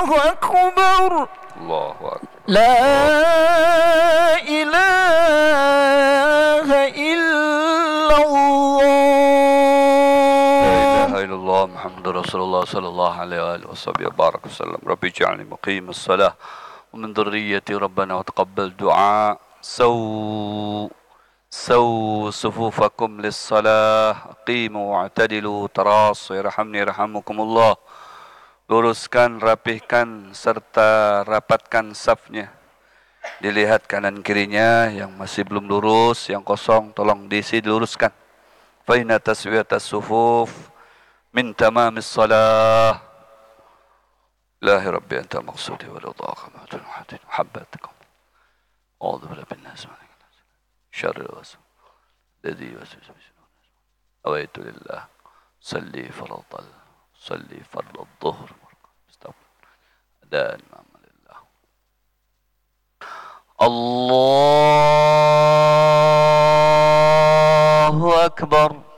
أكبر الله أكبر لا إله إلا الله لا إله إلا الله محمد رسول الله صلى الله عليه وآله وصحبه وبارك وسلم. ربي اجعلني مقيم الصلاة ومن ذريتي ربنا وتقبل دعاء. سووا صفوفكم للصلاة، قيموا واعتدلوا تراصوا يرحمني يرحمكم الله. Luruskan, rapihkan serta rapatkan safnya. Dilihat kanan kirinya yang masih belum lurus, yang kosong tolong diisi diluruskan. Fa inna taswiyatas sufuf min tamamis salah. Ilahi Rabbi anta maqsudi wa ridhaka ma tunhadin muhabbatakum. A'udzu billahi minas syarril waswas alladhi yuwaswisu fi sudur nas. Awaitu lillah salli fardal dhuhr dan alhamdulillah. Allahu akbar.